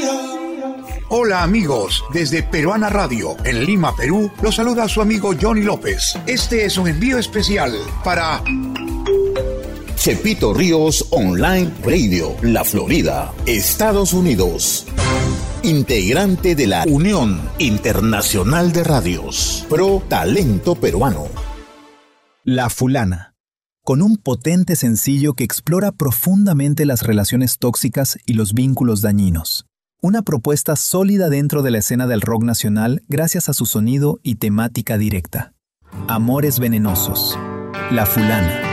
Hola amigos, desde Peruana Radio, en Lima, Perú, los saluda su amigo Johnny López. Este es un envío especial para Chepito Ríos Online Radio, La Florida, Estados Unidos. Integrante de la Unión Internacional de Radios, Pro Talento Peruano. La Fulana, con un potente sencillo que explora profundamente las relaciones tóxicas y los vínculos dañinos. Una propuesta sólida dentro de la escena del rock nacional gracias a su sonido y temática directa. Amores venenosos. La Fulana.